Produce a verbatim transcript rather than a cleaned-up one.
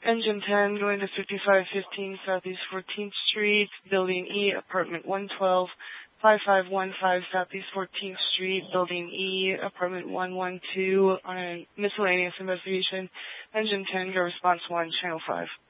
Engine ten going to fifty-five fifteen Southeast fourteenth Street, Building E, Apartment one twelve, five five one five Southeast fourteenth Street, Building E, Apartment one one two on a miscellaneous investigation. Engine ten, go response one, Channel five.